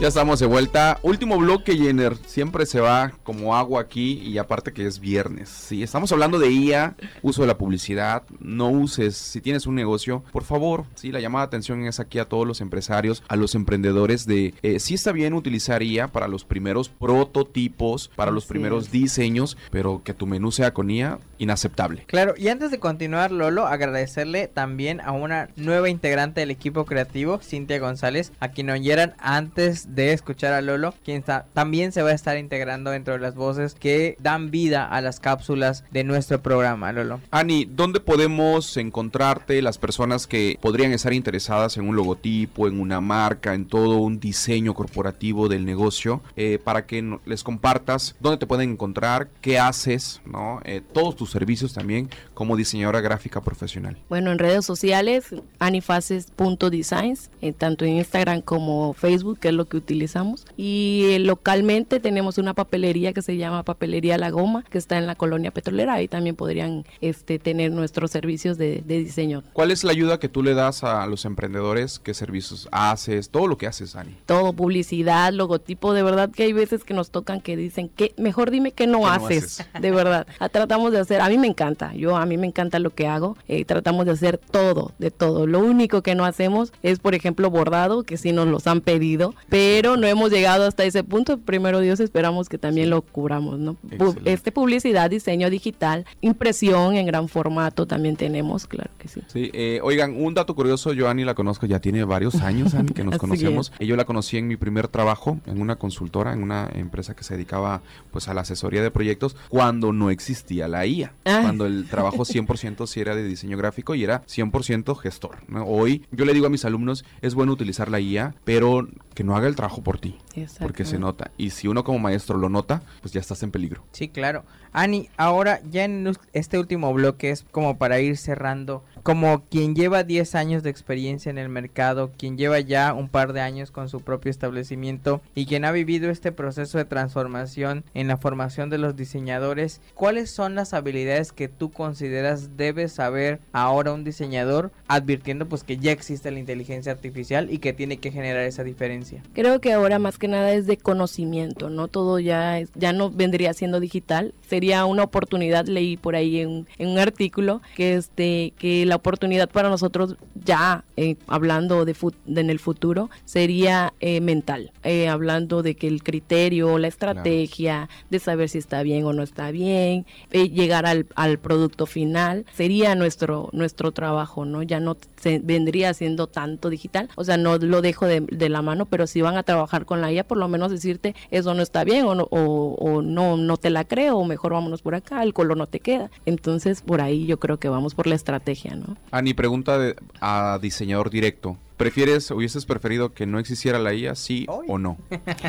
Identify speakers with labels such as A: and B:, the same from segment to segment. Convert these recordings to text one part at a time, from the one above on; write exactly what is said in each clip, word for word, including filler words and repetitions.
A: Ya estamos de vuelta. Último bloque, Jenner. Siempre se va como agua aquí y aparte que es viernes. Sí, estamos hablando de I A, uso de la publicidad. No uses, si tienes un negocio, por favor, sí, la llamada de atención es aquí a todos los empresarios, a los emprendedores de, eh, sí está bien utilizar I A para los primeros prototipos, para los
B: Así
A: primeros
B: es.
A: diseños, pero que tu menú sea con I A, inaceptable.
B: Claro, y antes de continuar, Lolo, agradecerle también a una nueva integrante del equipo creativo, Cintia González, a quien oyeran antes de escuchar a Lolo, quien está, también se va a estar integrando dentro de las voces que dan vida a las cápsulas de nuestro programa, Lolo.
A: Ani, ¿dónde podemos encontrarte las personas que podrían estar interesadas en un logotipo, en una marca, en todo un diseño corporativo del negocio, eh, para que no, les compartas dónde te pueden encontrar, qué haces, ¿no? Eh, todos tus servicios también como diseñadora gráfica profesional?
C: Bueno, en redes sociales, anifaces punto designs, eh, tanto en Instagram como Facebook, que es lo que utilizamos. Y eh, localmente tenemos una papelería que se llama Papelería La Goma, que está en la colonia petrolera. Ahí también podrían este, tener nuestros servicios de, de diseño.
A: ¿Cuál es la ayuda que tú le das a los emprendedores? ¿Qué servicios haces? Todo lo que haces, Ani.
C: Todo, publicidad, logotipo, de verdad que hay veces que nos tocan que dicen que mejor dime qué no,
A: ¿Qué no
C: haces?
A: haces?
C: De verdad. Ah, tratamos de hacer, a mí me encanta, yo a mí me encanta lo que hago, eh, tratamos de hacer todo, de todo. Lo único que no hacemos es, por ejemplo, bordado, que sí nos los han pedido, pero no hemos llegado hasta ese punto. Primero Dios, esperamos que también
A: Sí.
C: lo cubramos, ¿no? Pu-
A: Excelente.
C: este publicidad, diseño digital, impresión en gran formato también tenemos, claro que sí.
A: Sí, eh, oigan, un dato curioso, yo a Ani la conozco, ya tiene varios años, Ani, que nos
C: Así
A: conocemos. Y yo la conocí en mi primer trabajo, en una consultora, en una empresa que se dedicaba pues a la asesoría de proyectos, cuando no existía la I A,
C: Ah.
A: cuando el trabajo cien por ciento sí era de diseño gráfico y era cien por ciento gestor, ¿no? Hoy yo le digo a mis alumnos, es bueno utilizar la I A, pero que no haga el trabajo por ti, porque se nota. Y si uno como maestro lo nota, pues ya estás en peligro.
B: Sí, claro. Ani, ahora ya en us- este último bloque es como para ir cerrando, como quien lleva diez años de experiencia en el mercado, quien lleva ya un par de años con su propio establecimiento y quien ha vivido este proceso de transformación en la formación de los diseñadores, ¿cuáles son las habilidades que tú consideras debe saber ahora un diseñador, advirtiendo pues que ya existe la inteligencia artificial y que tiene que generar esa diferencia?
C: Creo que ahora más que nada es de conocimiento, no todo ya es, ya no vendría siendo digital, sería una oportunidad, leí por ahí en, en un artículo que este que la oportunidad para nosotros ya eh, hablando de, fut, de en el futuro sería eh, mental, eh, hablando de que el criterio, la estrategia, claro, de saber si está bien o no está bien, eh, llegar al, al producto final, sería nuestro nuestro trabajo, ¿no? Ya no se vendría siendo tanto digital, o sea, no lo dejo de, de la mano, pero si van a trabajar con la I A, por lo menos decirte eso no está bien o no, o, o no, no te la creo, o mejor vámonos por acá, el color no te queda. Entonces, por ahí yo creo que vamos por la estrategia, ¿no?
A: Ani, pregunta de, a diseñador directo. ¿Prefieres, hubieses preferido que no existiera la I A, sí
B: Oy.
A: o no?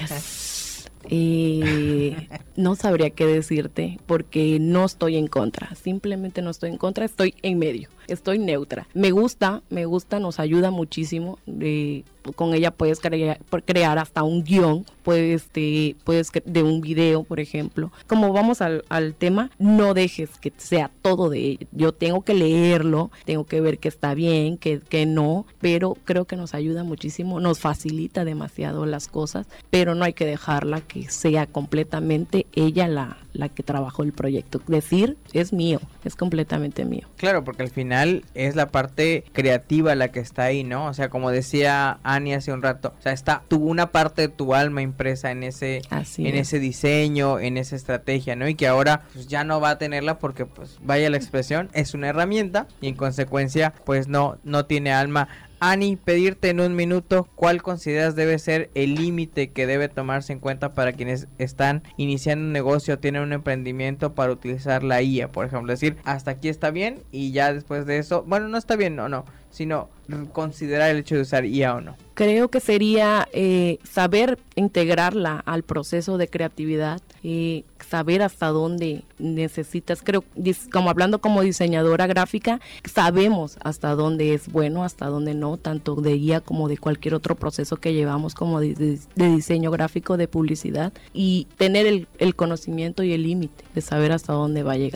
C: Eh, no sabría qué decirte porque no estoy en contra, simplemente no estoy en contra, estoy en medio, estoy neutra. Me gusta, me gusta, nos ayuda muchísimo. Eh, con ella puedes crear, crear hasta un guión, puedes, este, puedes de un video, por ejemplo. Como vamos al, al tema, no dejes que sea todo de ella. Yo tengo que leerlo, tengo que ver que está bien, que, que no, pero creo que nos ayuda muchísimo, nos facilita demasiado las cosas, pero no hay que dejarla que sea completamente ella la, la que trabajó el proyecto. Decir, es mío, es completamente mío.
B: Claro, porque al final es la parte creativa la que está ahí, ¿no? O sea, como decía Ani hace un rato, o sea, está tuvo una parte de tu alma impresa en ese
C: Así
B: en
C: es.
B: ese diseño, en esa estrategia, ¿no? Y que ahora pues ya no va a tenerla porque pues vaya la expresión, es una herramienta y en consecuencia pues no no tiene alma. Ani, pedirte en un minuto cuál consideras debe ser el límite que debe tomarse en cuenta para quienes están iniciando un negocio, tienen un emprendimiento para utilizar la I A, por ejemplo, decir hasta aquí está bien y ya después de eso, bueno, no está bien, no, no, sino considerar el hecho de usar I A o no.
C: Creo que sería eh, saber integrarla al proceso de creatividad, eh, saber hasta dónde necesitas, creo, dis, como hablando como diseñadora gráfica, sabemos hasta dónde es bueno, hasta dónde no, tanto de guía como de cualquier otro proceso que llevamos como de, de, de diseño gráfico, de publicidad, y tener el, el conocimiento y el límite de saber hasta dónde va a llegar.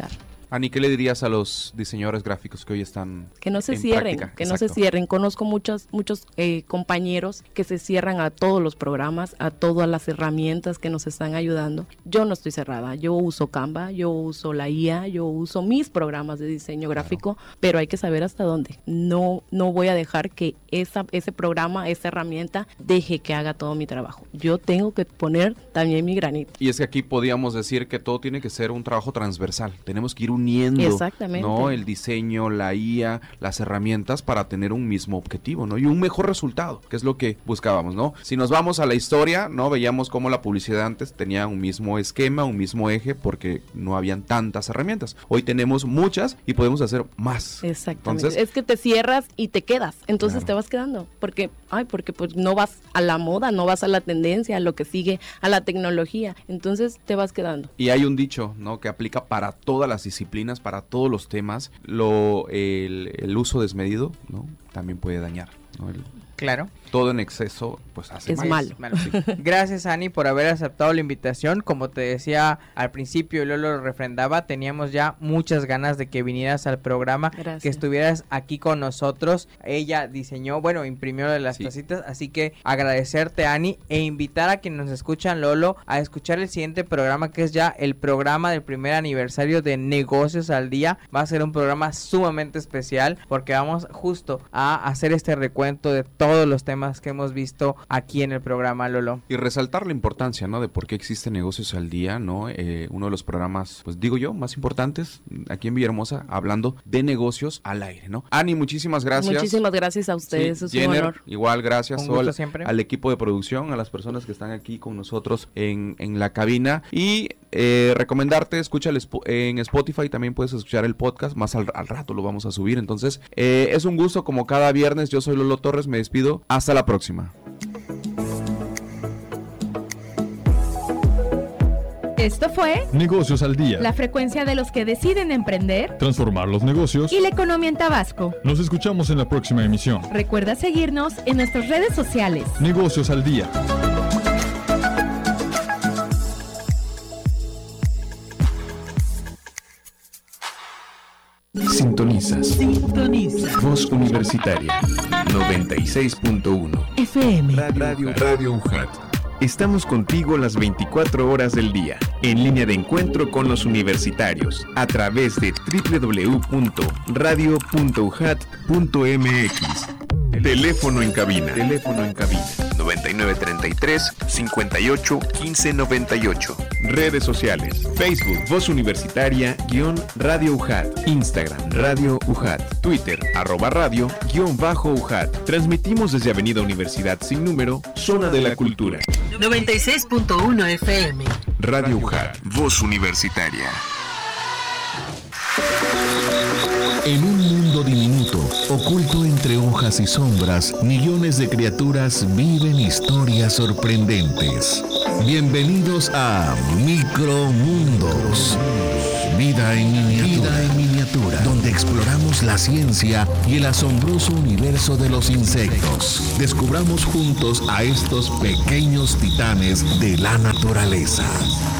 A: Ani, ¿qué le dirías a los diseñadores gráficos que hoy están
C: Que no se
A: en
C: cierren,
A: práctica?
C: que no se
A: Exacto.
C: cierren. Conozco muchos, muchos eh, compañeros que se cierran a todos los programas, a todas las herramientas que nos están ayudando. Yo no estoy cerrada, yo uso Canva, yo uso la I A, yo uso mis programas de diseño gráfico, claro. Pero hay que saber hasta dónde. No, no voy a dejar que esa, ese programa, esa herramienta, deje que haga todo mi trabajo. Yo tengo que poner también mi granito.
A: Y es que aquí podíamos decir que todo tiene que ser un trabajo transversal. Tenemos que ir uniendo,
C: Exactamente.
A: ¿no? El diseño, la I A, las herramientas para tener un mismo objetivo, ¿no? Y un mejor resultado, que es lo que buscábamos, ¿no? Si nos vamos a la historia, ¿no? Veíamos cómo la publicidad antes tenía un mismo esquema, un mismo eje, porque no habían tantas herramientas. Hoy tenemos muchas y podemos hacer más.
C: Exactamente.
A: Entonces,
C: es que te cierras y te quedas. Entonces
A: claro.
C: te vas quedando. Porque, ay, porque pues no vas a la moda, no vas a la tendencia, a lo que sigue, a la tecnología. Entonces te vas quedando.
A: Y hay un dicho, ¿no? Que aplica para todas las disciplinas, para todos los temas. Lo, el, el uso desmedido, ¿no? También puede dañar, ¿no? El,
B: Claro.
A: Todo en exceso, pues hace
C: Es
A: mal.
C: malo.
B: Malo, sí. Gracias, Ani, por haber aceptado la invitación. Como te decía al principio, y Lolo lo refrendaba, teníamos ya muchas ganas de que vinieras al programa,
C: Gracias.
B: que estuvieras aquí con nosotros. Ella diseñó, bueno, imprimió las
A: Sí.
B: tacitas, así que agradecerte, Ani, e invitar a quienes nos escuchan, Lolo, a escuchar el siguiente programa, que es ya el programa del primer aniversario de Negocios al Día. Va a ser un programa sumamente especial, porque vamos justo a hacer este recuento de todo todos los temas que hemos visto aquí en el programa, Lolo.
A: Y resaltar la importancia, ¿no? De por qué existe Negocios al Día, ¿no? Eh, uno de los programas, pues digo yo, más importantes aquí en Villahermosa, hablando de negocios al aire, ¿no? Ani, muchísimas gracias.
C: Muchísimas gracias a ustedes,
A: Sí,
C: es
A: Jenner,
C: un honor.
A: igual, gracias
B: Un gusto
A: al,
B: siempre.
A: al equipo de producción, a las personas que están aquí con nosotros en, en la cabina. Y eh, recomendarte, escucha en Spotify, también puedes escuchar el podcast, más al, al rato lo vamos a subir. Entonces, eh, es un gusto como cada viernes. Yo soy Lolo Torres, me despido. Hasta la próxima.
D: Esto fue
E: Negocios al Día.
D: la frecuencia de los que deciden emprender
E: Transformar los negocios.
D: y la economía en Tabasco.
E: Nos escuchamos en la próxima emisión.
D: Recuerda seguirnos en nuestras redes sociales.
E: Negocios al Día.
F: Sintonizas.
G: Sintoniza.
F: Voz Universitaria. noventa y seis punto uno.
G: F M.
F: Radio, Radio U J A T. Estamos contigo las veinticuatro horas del día, en línea de encuentro con los universitarios, a través de doble u doble u doble u punto radio punto u j a t punto m x. Teléfono en cabina. Teléfono en cabina. noventa y nueve treinta y tres, cincuenta y ocho, quince noventa y ocho. Redes sociales. Facebook, Voz Universitaria, guión Radio U J A T. Instagram, Radio U J A T. Twitter, arroba radio, guión bajo U J A T. Transmitimos desde Avenida Universidad sin número, Zona de la Cultura.
G: noventa y seis punto uno F M.
F: Radio U J A T. Voz Universitaria.
H: En un mundo diminuto, oculto entre hojas y sombras, millones de criaturas viven historias sorprendentes. Bienvenidos a Micromundos. Vida en miniatura. Vida en miniatura, donde exploramos la ciencia y el asombroso universo de los insectos. Descubramos juntos a estos pequeños titanes de la naturaleza.